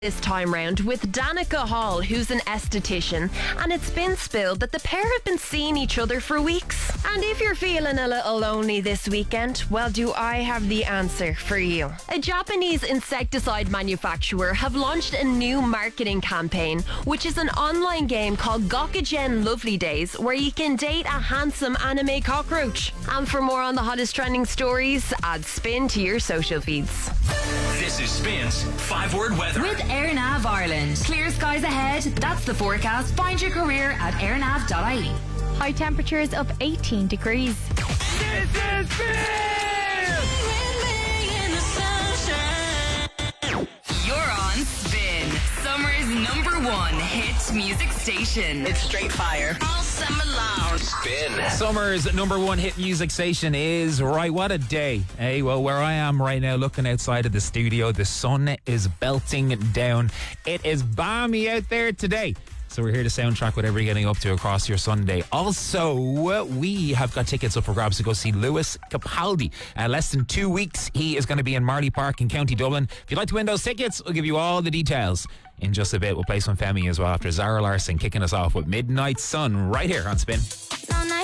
this time round with Danica Hall, who's an esthetician, and it's been spilled that the pair have been seeing each other for weeks. And if you're feeling a little lonely this weekend, well, do I have the answer for you. A Japanese insecticide manufacturer have launched a new marketing campaign, which is an online game called Gokugen Lovely Days, where you can date a handsome anime cockroach. And for more on the hottest trending stories, add Spin to your social feeds. This is Spin's 5-word weather. With AirNav Ireland. Clear skies ahead. That's the forecast. Find your career at airnav.ie. High temperatures of 18 degrees. This is You're on Spin. Summer's #1 hit music station. It's straight fire. All summer long. Spin. Summer's #1 hit music station is right. What a day, eh? Well, where I am right now, looking outside of the studio, the sun is belting down. It is balmy out there today. So we're here to soundtrack whatever you're getting up to across your Sunday. Also, we have got tickets up for grabs to go see Lewis Capaldi. Less than 2 weeks, he is going to be in Marley Park in County Dublin. If you'd like to win those tickets, we'll give you all the details in just a bit. We'll play some Femi as well after Zara Larson kicking us off with Midnight Sun right here on Spin.